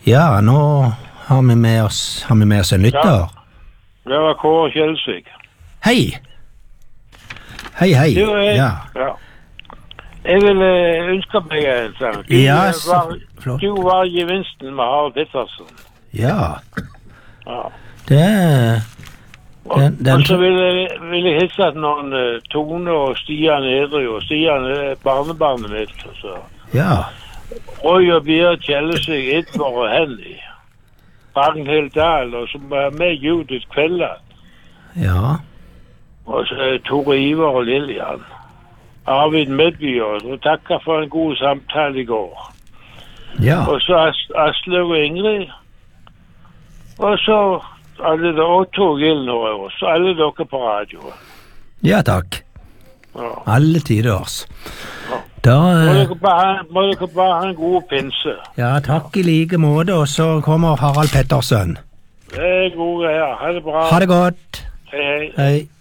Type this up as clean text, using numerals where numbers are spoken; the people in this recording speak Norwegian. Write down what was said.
Ja, nå har vi med oss en lytter. Det var Kåre Kjelsvik. Hei! Hei, hei. Ja. Jeg vil ønske meg en sang. Ja, så flott. Du var gevinsten med Harald Pettersen. Ja, Ja. det... Og så vil jeg hilse at noen Tone og Stian Edry, og Stian er barnebarnet mitt. Så. Ja, Roy og Berit Kjellesvik, Edvard og Henny. Ragnhild Dahl, og som er med Judith Kvelland. ja, Og så Tore Ivar og Lillian. Arvid Medby, og takker for en god samtale i går. ja. Og så Aslaug og Ingrid. Og så alle der, og Tor Gilnor også. Alle dere på radioen. Ja, takk. Ja. Alle tiders. Ja. Da... Må dere bare ha en god pinse. Ja, takk i like måte, og så kommer Harald Pettersen. Det er gode her. Ha det bra. Ha det godt. Hei, hei. Hei.